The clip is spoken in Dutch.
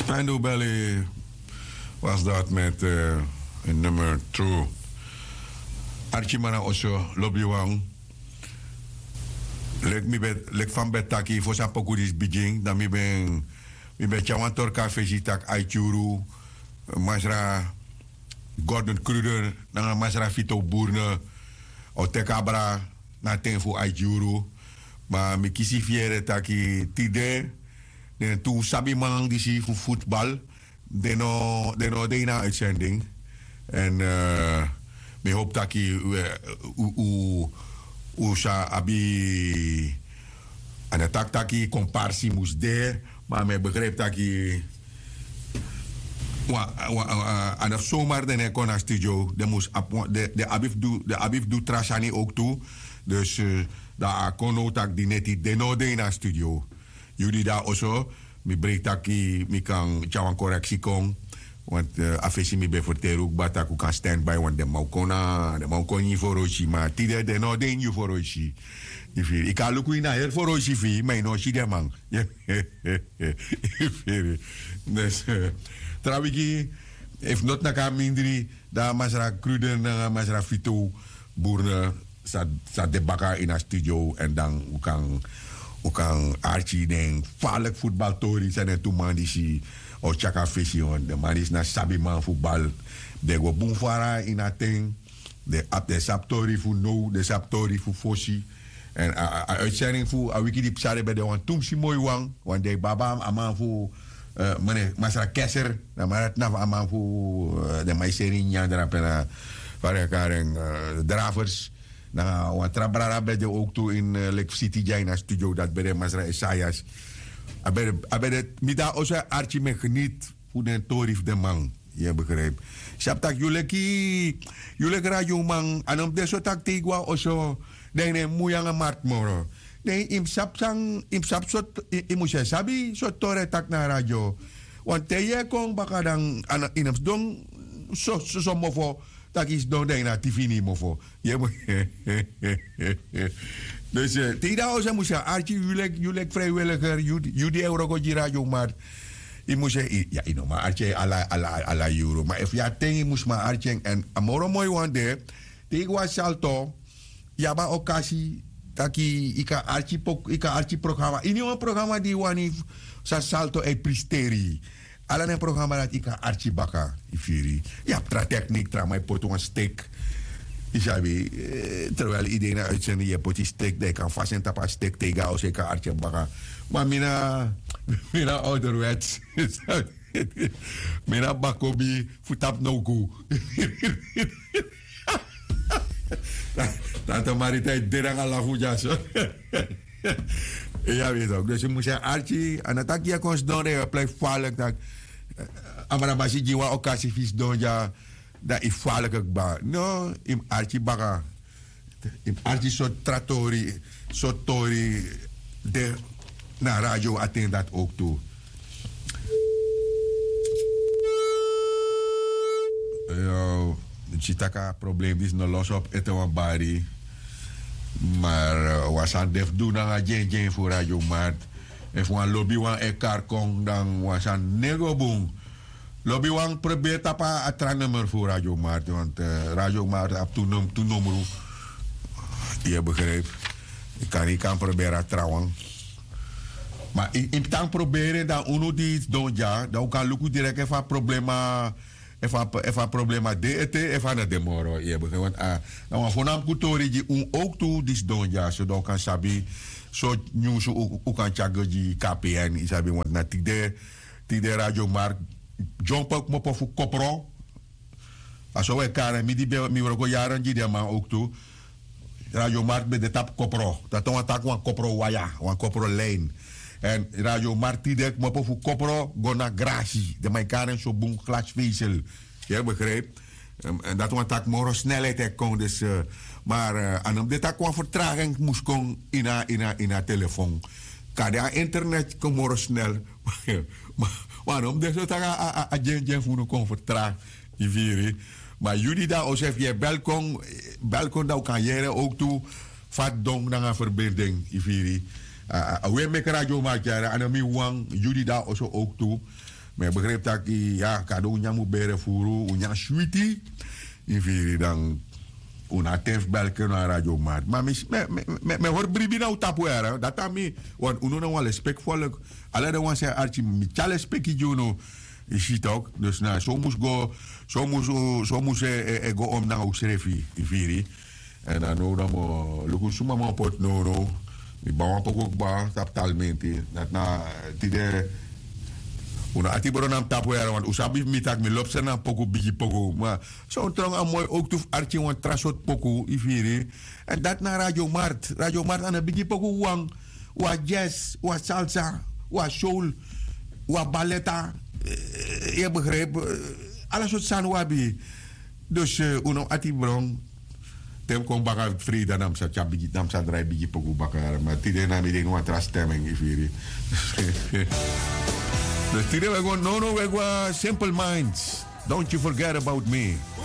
Pando Belly was dat met een nummer True. Archimana Osho, Lobiwang. Lek van betaki voor zijn pokudis Beijing. Dan mi ben chawan torka vejitak Aichuru. Masra Gordon Kruder. Dan masra Vito Boerne. Otekabra. Na ten voor Aichuru. Maar mi kisi fiere taki tide. En toen sabi man die zie voor voetbal. Deno na uitzending. En me hoop dat sa abi aan de tak taki comparsie moest de, maar me begreep dat aan de zomer de kon naar studio, de abif doet trashani ook toe, dus daar kon ook dat die net die deno de naar studio. Jullie daar also, me breekt dat me kan jouw correctie komen. Want afesi mi be verteren ook dat ik kan stand by want de mau kon niet voor Roshi maar tide de no den you voor Roshi. Ik kan ook in naar voor Roshi fi maar no shi de man. Dus trouwens if not na ka mindri da masra Kruder na masra Vito Boerne sa de baka in a studio en dan kan Archie den vaarlijk voetbaltori zijn en toen man die si o chaka fesi on de man is na sabi man voetbal de go bunfara in a thing de saptori fu no de saptori fu fosi en uitzending fu a wiki die psare bij de wan tumsi mooi wang want de baba aman fu mene masra kesser na marat na aman fu de maiseri nyandra pena para karen dravers na wan trabrara bij de ook toe in Lake City Jaina studio dat bij de masra Esaias aber mida osa Archie me geniet voor de torif de man. Je begrijpt. Saptak jullie radio man anom de so tak tigwa oso nee muyang mart moro. Nee im sap sot imusya sabi so tore tak na radio. Want te kong bakadang inams dong so mofo tak is don de na TV ni mofo. Je dus tidak usah musa Archie jullie vrijwilliger jullie euro goji radio maar je moet zeggen ja ino maar Archie ala euro maar if ja tengi mus maar Archie en amoro mooi wande tegwa salto ja ba okasi taki ika Archie programma ini een programma die wani sa salto e pristeri ala een programma dat ika Archie baka ifiri ja tra techniek tra mai poto een steak. Isabi, terwijl iedereen uitzending je potje steek, dat kan vast en tapa steek tegen als ik Archie bakken. Maar mina ouderwets. Mina bakobi futap noku. Tante Marita derang ala fujas. Ja, weet ook. Dus je moet zeggen, Archie, aan het akje kon doen, blijft vaarlijk dat amara basi jiwa occasie vis doen ja. Dat is vaarlijk ba. No, im Archie baga. Im Archie so tratori, so tori de na radio attend dat ook toe. Yo, chitaka probleem is no los op eten bari. Maar was aan def doen na jen voor radio maar. En voor een lobby wan ekar kong dan was aan nego boom. Lobby wang probeert apa atra nummer voor Radio Mart, want Radio Mart op toen nummer. Je begrijpt. Ik kan proberen trouwen. Maar in tang proberen dan uno die don ja, dan kan lukken direct even problema DET even naar de moro. Je begrijpt. Want dan voornaam kutori die ook toe die don ja, zodat kan sabi zo nieuws ook kan checken die KPN isabi want na tide Radio Mart John Pak mopo fu kopro. Aso we kare mi di mi roko yaran ji de man ook toe. Radio Mart be de tap kopro. Dat on attack wan kopro waya, wan kopro lane. En Radio Mart die mopo fu kopro gona gracie. De mijn karen zo boom glasvezel. Je begrijpt? En dat on attack moro snelheid kon dus maar aan de tak wan vertraging moest kon in a telefoon. Kada internet kon moro snel. Waarom? Dus dat a jen voor kon vertraag die vier. Maar jullie daar als je balkon daar kan jaren ook toe vat dong naar een verbinding die vier. We met radio maak jaren en mi wang jullie daar ook toe. Maar begreep dat ja, kado unya moet beren voeren, unya sweetie. In viri dan una tef belke na radio maat. Maar me hoor bribi nou tapu era. Dat ami, want uno nou wel respectvol. Alle de wan zei archi mi chale speki juno. Is het ook. Dus nou, zo moest go om naar Ousrefi in viri. En dan nou dan mo luku suma mo pot no. Mi bawa pokok ba tap talmente. Dat na tide una ati bronam tapu era want usabi mi tak mi lobster na poko bigi poko. Maar zo trong aan mooi ook toef archi wan trasot poko in viri. En dat na Radio Mart. Radio Mart aan een bigi poko wang. Wa jazz, wa salsa, wa soul, wa balletta. Je begrijpt, alles wat sanwabi. Dus uno ati bron. Tem kon baka vrede nam sa chabigi nam sa drai bigi poku baka maar tide na mi ding wat stemming ifiri. Dus tide we go no we go Simple Minds. Don't you forget about me.